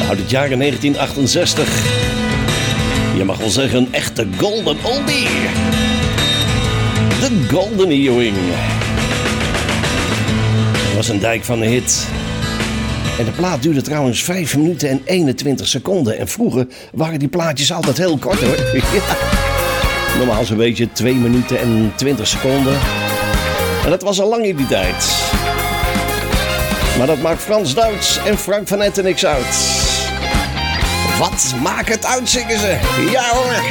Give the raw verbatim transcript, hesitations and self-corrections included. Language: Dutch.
Uit het jaar negentien achtenzestig. Je mag wel zeggen een echte golden oldie. De Golden Earring. Dat was een dijk van een hit. En de plaat duurde trouwens vijf minuten en eenentwintig seconden. En vroeger waren die plaatjes altijd heel kort hoor. Ja. Normaal zo'n beetje twee minuten en twintig seconden. En dat was al lang in die tijd. Maar dat maakt Frans Duits en Frank van Etten niks uit. Wat maakt het uit, zingen ze? Ja hoor.